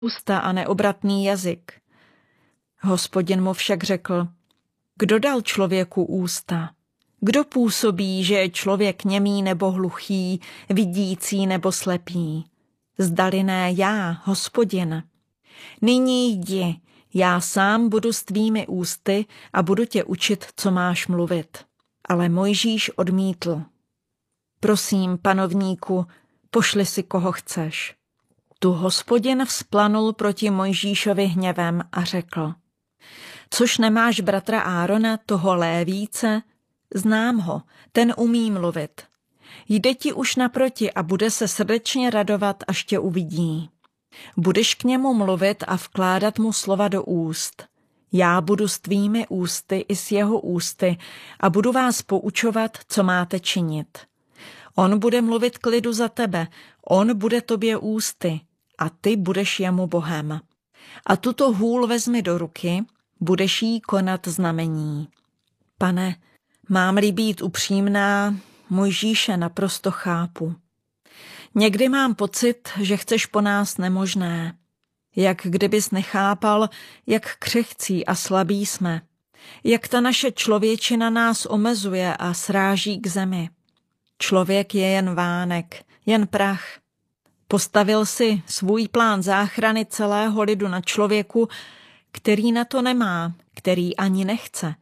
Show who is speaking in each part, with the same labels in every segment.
Speaker 1: ústa a neobratný jazyk. Hospodin mu však řekl: Kdo dal člověku ústa? Kdo působí, že je člověk němý nebo hluchý, vidící nebo slepý? Zdali ne já, Hospodin. Nyní jdi, já sám budu s tvými ústy a budu tě učit, co máš mluvit. Ale Mojžíš odmítl. Prosím, panovníku, pošli si, koho chceš. Tu Hospodin vzplanul proti Mojžíšovi hněvem a řekl: Což nemáš bratra Árona, toho Lévíce? Znám ho, ten umí mluvit. Jde ti už naproti a bude se srdečně radovat, až tě uvidí. Budeš k němu mluvit a vkládat mu slova do úst. Já budu s tvými ústy i s jeho ústy a budu vás poučovat, co máte činit. On bude mluvit k lidu za tebe, on bude tobě ústy a ty budeš jemu Bohem. A tuto hůl vezmi do ruky, budeš jí konat znamení. Pane, mám-li být upřímná, Mojžíše naprosto chápu. Někdy mám pocit, že chceš po nás nemožné. Jak kdybys nechápal, jak křehcí a slabí jsme. Jak ta naše člověčina nás omezuje a sráží k zemi. Člověk je jen vánek, jen prach. Postavil si svůj plán záchrany celého lidu na člověku, který na to nemá, který ani nechce.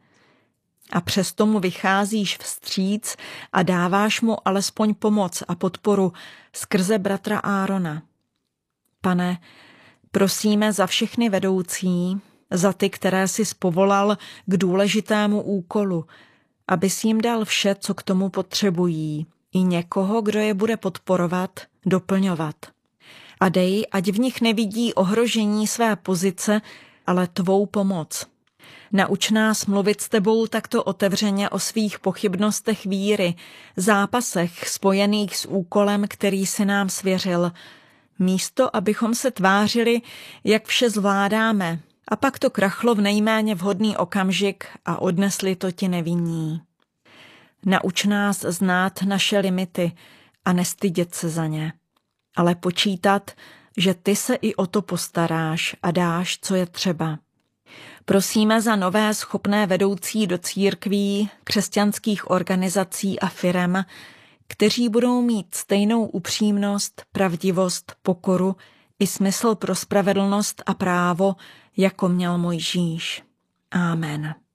Speaker 1: A přesto mu vycházíš vstříc a dáváš mu alespoň pomoc a podporu skrze bratra Árona. Pane, prosíme za všechny vedoucí, za ty, které jsi povolal k důležitému úkolu, abys jim dal vše, co k tomu potřebují, i někoho, kdo je bude podporovat, doplňovat. A dej, ať v nich nevidí ohrožení své pozice, ale tvou pomoc. Nauč nás mluvit s tebou takto otevřeně o svých pochybnostech víry, zápasech spojených s úkolem, který si nám svěřil, místo abychom se tvářili, jak vše zvládáme, a pak to krachlo v nejméně vhodný okamžik a odnesli to ti nevinní. Nauč nás znát naše limity a nestydět se za ně, ale počítat, že ty se i o to postaráš a dáš, co je třeba. Prosíme za nové schopné vedoucí do církví, křesťanských organizací a firem, kteří budou mít stejnou upřímnost, pravdivost, pokoru i smysl pro spravedlnost a právo, jako měl Mojžíš. Amen.